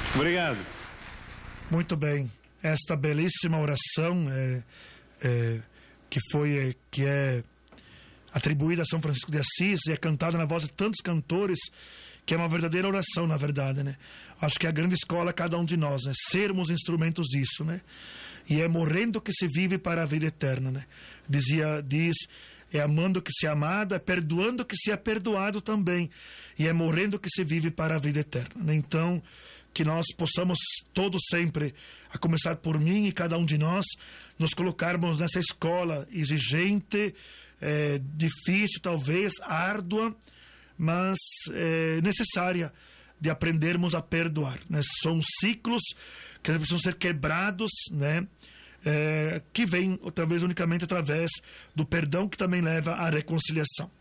Obrigado. Muito bem. Esta belíssima oração que é atribuída a São Francisco de Assis e é cantada na voz de tantos cantores, que é uma verdadeira oração, na verdade, né? Acho que a grande escola é cada um de nós, né? Sermos instrumentos disso, né? E é morrendo que se vive para a vida eterna, né? É amando que se é amado, é perdoando que se é perdoado também, e é morrendo que se vive para a vida eterna, né? Então, que nós possamos todos sempre, a começar por mim e cada um de nós, nos colocarmos nessa escola exigente, difícil talvez, árdua, mas necessária, de aprendermos a perdoar, né? São ciclos que precisam ser quebrados, né? Que vem talvez unicamente através do perdão, que também leva à reconciliação.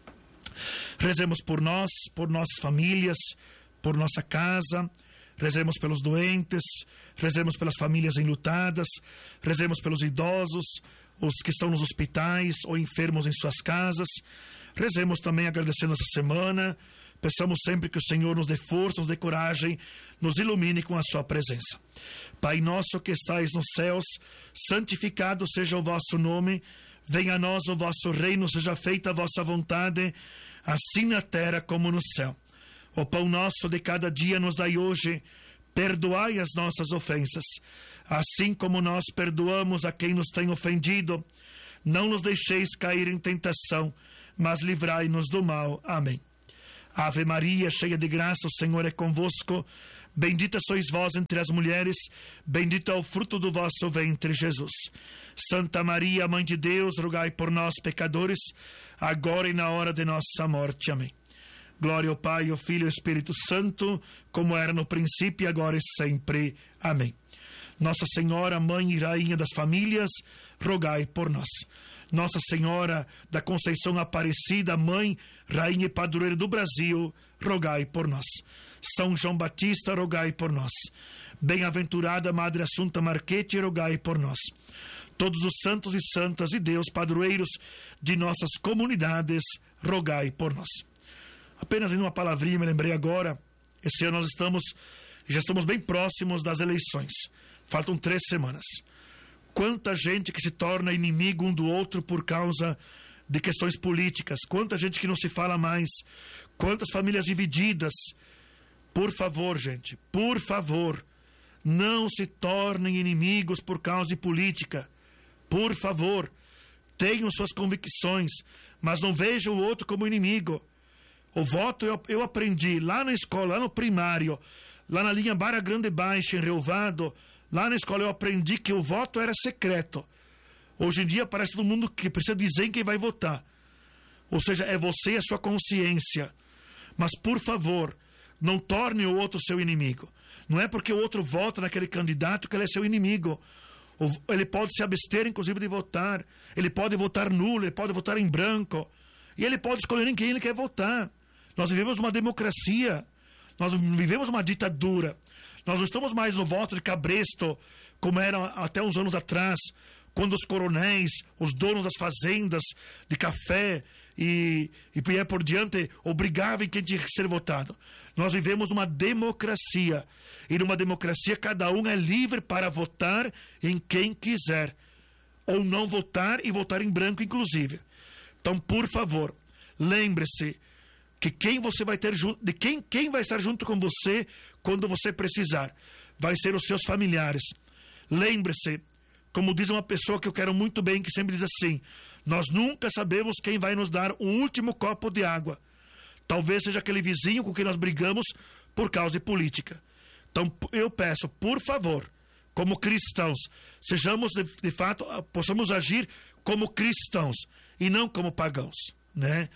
Rezemos por nós, por nossas famílias, por nossa casa. Rezemos pelos doentes, rezemos pelas famílias enlutadas, rezemos pelos idosos, os que estão nos hospitais ou enfermos em suas casas. Rezemos também agradecendo essa semana. Peçamos sempre que o Senhor nos dê força, nos dê coragem, nos ilumine com a sua presença. Pai nosso que estais nos céus, santificado seja o vosso nome. Venha a nós o vosso reino, seja feita a vossa vontade, assim na terra como no céu. O pão nosso de cada dia nos dai hoje. Perdoai as nossas ofensas, assim como nós perdoamos a quem nos tem ofendido. Não nos deixeis cair em tentação, mas livrai-nos do mal. Amém. Ave Maria, cheia de graça, o Senhor é convosco. Bendita sois vós entre as mulheres, bendito é o fruto do vosso ventre, Jesus. Santa Maria, Mãe de Deus, rogai por nós, pecadores, agora e na hora de nossa morte. Amém. Glória ao Pai, ao Filho e ao Espírito Santo, como era no princípio, agora e sempre. Amém. Nossa Senhora, Mãe e Rainha das Famílias, rogai por nós. Nossa Senhora da Conceição Aparecida, Mãe, Rainha e Padroeira do Brasil, rogai por nós. São João Batista, rogai por nós. Bem-aventurada Madre Assunta Marchetti, rogai por nós. Todos os santos e santas de Deus, padroeiros de nossas comunidades, rogai por nós. Apenas em uma palavrinha, me lembrei agora, esse ano nós já estamos bem próximos das eleições. Faltam 3 semanas. Quanta gente que se torna inimigo um do outro por causa de questões políticas. Quanta gente que não se fala mais. Quantas famílias divididas. Por favor, gente, por favor, não se tornem inimigos por causa de política. Por favor, tenham suas convicções, mas não vejam o outro como inimigo. O voto eu aprendi lá na escola, lá no primário, lá na linha Barra Grande e Baixa, em Rio Vado. Lá na escola eu aprendi que o voto era secreto. Hoje em dia parece todo mundo que precisa dizer em quem vai votar. Ou seja, é você e a sua consciência. Mas, por favor, não torne o outro seu inimigo. Não é porque o outro vota naquele candidato que ele é seu inimigo. Ele pode se abster, inclusive, de votar. Ele pode votar nulo, ele pode votar em branco. E ele pode escolher em quem ele quer votar. Nós vivemos uma democracia. Nós vivemos uma ditadura. Nós não estamos mais no voto de cabresto, como era até uns anos atrás, quando os coronéis, os donos das fazendas de café e por diante, obrigavam quem tinha que ser votado. Nós vivemos uma democracia. E numa democracia cada um é livre para votar em quem quiser. Ou não votar e votar em branco, inclusive. Então, por favor, lembre-se que quem você vai ter junto, de quem vai estar junto com você quando você precisar, vai ser os seus familiares. Lembre-se, como diz uma pessoa que eu quero muito bem, que sempre diz assim: nós nunca sabemos quem vai nos dar o último copo de água. Talvez seja aquele vizinho com quem nós brigamos por causa de política. Então eu peço, por favor, como cristãos, sejamos de fato, possamos agir como cristãos e não como pagãos, né?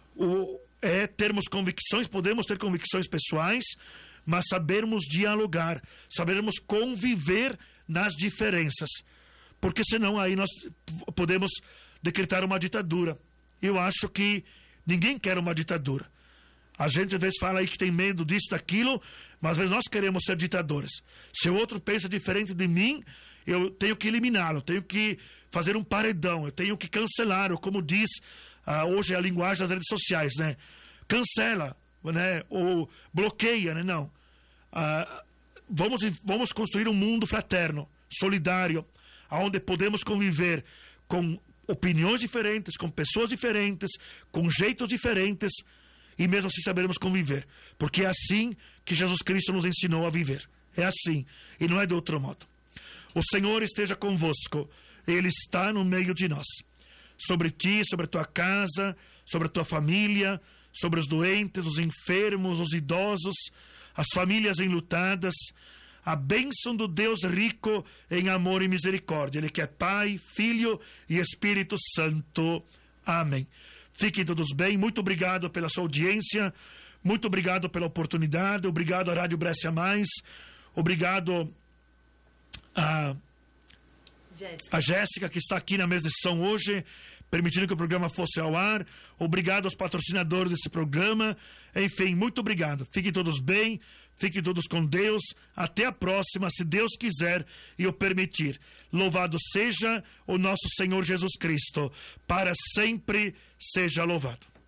Termos convicções, podemos ter convicções pessoais, mas sabermos dialogar, sabermos conviver nas diferenças, porque senão aí nós podemos decretar uma ditadura. Eu acho que ninguém quer uma ditadura. A gente às vezes fala aí que tem medo disso, daquilo, mas às vezes nós queremos ser ditadores. Se o outro pensa diferente de mim, eu tenho que eliminá-lo, tenho que fazer um paredão, eu tenho que cancelar, ou como diz hoje a linguagem das redes sociais, né? Cancela, né? Ou bloqueia, né? Não. vamos construir um mundo fraterno, solidário, onde podemos conviver com opiniões diferentes, com pessoas diferentes, com jeitos diferentes, e mesmo assim saberemos conviver, porque é assim que Jesus Cristo nos ensinou a viver. É assim, e não é de outro modo. O Senhor esteja convosco, Ele está no meio de nós. Sobre ti, sobre a tua casa, sobre a tua família, sobre os doentes, os enfermos, os idosos, as famílias enlutadas, a bênção do Deus rico em amor e misericórdia. Ele que é Pai, Filho e Espírito Santo. Amém. Fiquem todos bem. Muito obrigado pela sua audiência. Muito obrigado pela oportunidade. Obrigado à Rádio Brescia Mais. Obrigado a Jéssica, que está aqui na mesa de sessão hoje, permitindo que o programa fosse ao ar. Obrigado aos patrocinadores desse programa. Enfim, muito obrigado. Fiquem todos bem. Fiquem todos com Deus. Até a próxima, se Deus quiser e o permitir. Louvado seja o nosso Senhor Jesus Cristo. Para sempre seja louvado.